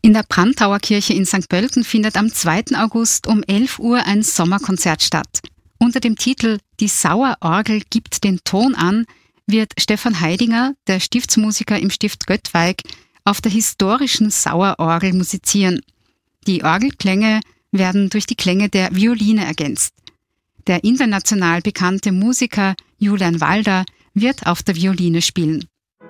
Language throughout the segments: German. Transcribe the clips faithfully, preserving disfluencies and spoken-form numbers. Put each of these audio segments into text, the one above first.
In der Brandtauer Kirche in Sankt Pölten findet am zweiten August um elf Uhr ein Sommerkonzert statt. Unter dem Titel »Die Sauerorgel gibt den Ton an« wird Stefan Heidinger, der Stiftsmusiker im Stift Göttweig, auf der historischen Sauerorgel musizieren. Die Orgelklänge werden durch die Klänge der Violine ergänzt. Der international bekannte Musiker Julian Walder wird auf der Violine spielen.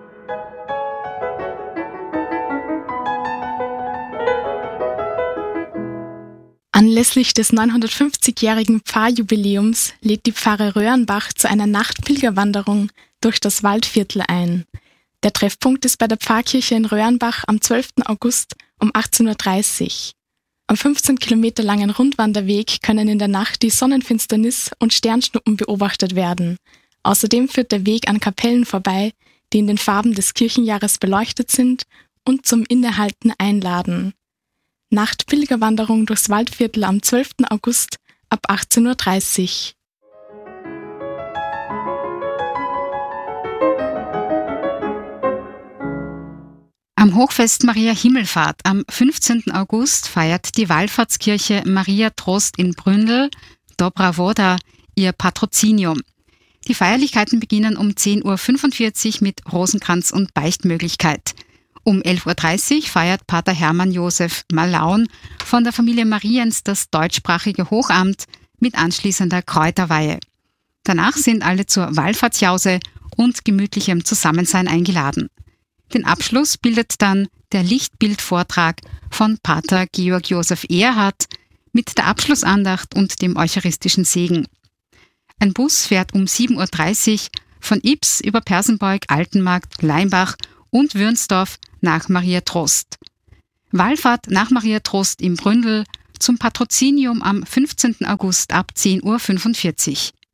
Anlässlich des neunhundertfünfzigjährigen Pfarrjubiläums lädt die Pfarre Röhrenbach zu einer Nachtpilgerwanderung durch das Waldviertel ein. Der Treffpunkt ist bei der Pfarrkirche in Röhrenbach am zwölften August um achtzehn Uhr dreißig. Am fünfzehn Kilometer langen Rundwanderweg können in der Nacht die Sonnenfinsternis und Sternschnuppen beobachtet werden. Außerdem führt der Weg an Kapellen vorbei, die in den Farben des Kirchenjahres beleuchtet sind und zum Innehalten einladen. Nachtpilgerwanderung durchs Waldviertel am zwölften August ab achtzehn Uhr dreißig. Am Hochfest Maria Himmelfahrt am fünfzehnten August feiert die Wallfahrtskirche Maria Trost in Bründel, Dobra Woda, ihr Patrozinium. Die Feierlichkeiten beginnen um zehn Uhr fünfundvierzig mit Rosenkranz und Beichtmöglichkeit. Um elf Uhr dreißig feiert Pater Hermann Josef Malaun von der Familie Mariens das deutschsprachige Hochamt mit anschließender Kräuterweihe. Danach sind alle zur Wallfahrtsjause und gemütlichem Zusammensein eingeladen. Den Abschluss bildet dann der Lichtbildvortrag von Pater Georg Josef Erhardt mit der Abschlussandacht und dem eucharistischen Segen. Ein Bus fährt um sieben Uhr dreißig von Ybbs über Persenbeug, Altenmarkt, Leimbach und Würnsdorf nach Maria Trost. Wallfahrt nach Maria Trost im Bründel zum Patrozinium am fünfzehnten August ab zehn Uhr fünfundvierzig.